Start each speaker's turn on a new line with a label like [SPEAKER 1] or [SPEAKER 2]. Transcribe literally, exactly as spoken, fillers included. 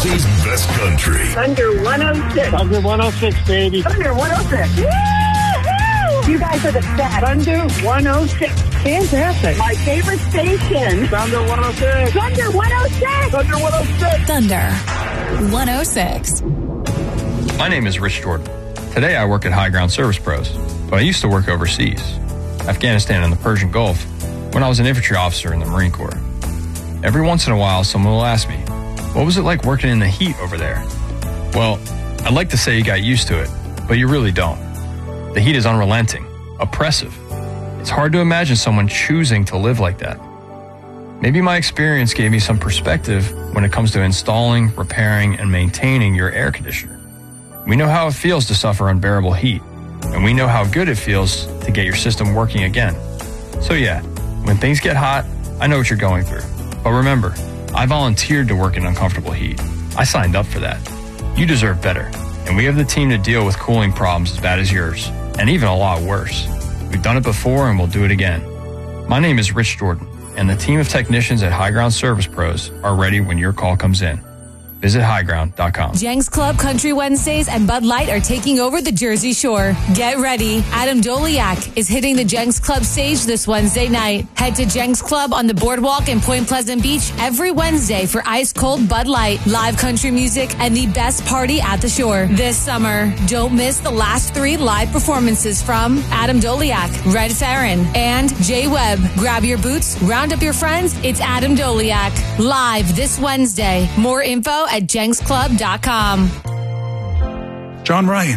[SPEAKER 1] Jersey's best country.
[SPEAKER 2] Thunder one oh six.
[SPEAKER 3] Thunder one oh six, baby.
[SPEAKER 2] Thunder one oh six. Woo-hoo! You guys are the best. Thunder one oh six.
[SPEAKER 3] Fantastic.
[SPEAKER 2] My favorite station.
[SPEAKER 3] Thunder one oh six.
[SPEAKER 2] Thunder one oh six.
[SPEAKER 3] Thunder one oh six.
[SPEAKER 4] Thunder one oh six.
[SPEAKER 5] My name is Rich Jordan. Today I work at High Ground Service Pros, but I used to work overseas, Afghanistan and the Persian Gulf, when I was an infantry officer in the Marine Corps. Every once in a while, someone will ask me, what was it like working in the heat over there? Well, I'd like to say you got used to it, but you really don't. The heat is unrelenting, oppressive. It's hard to imagine someone choosing to live like that. Maybe my experience gave me some perspective when it comes to installing, repairing, and maintaining your air conditioner. We know how it feels to suffer unbearable heat, and we know how good it feels to get your system working again. So yeah, when things get hot, I know what you're going through. But remember, I volunteered to work in uncomfortable heat. I signed up for that. You deserve better, and we have the team to deal with cooling problems as bad as yours, and even a lot worse. We've done it before and we'll do it again. My name is Rich Jordan, and the team of technicians at High Ground Service Pros are ready when your call comes in. Visit high ground dot com.
[SPEAKER 4] Jenks Club Country Wednesdays and Bud Light are taking over the Jersey Shore. Get ready. Adam Doliak is hitting the Jenks Club stage this Wednesday night. Head to Jenks Club on the boardwalk in Point Pleasant Beach every Wednesday for ice cold Bud Light, live country music, and the best party at the shore this summer. Don't miss the last three live performances from Adam Doliak, Red Farron, and Jay Webb. Grab your boots, round up your friends. It's Adam Doliak live this Wednesday. More info at jenks club dot com.
[SPEAKER 6] John Ryan,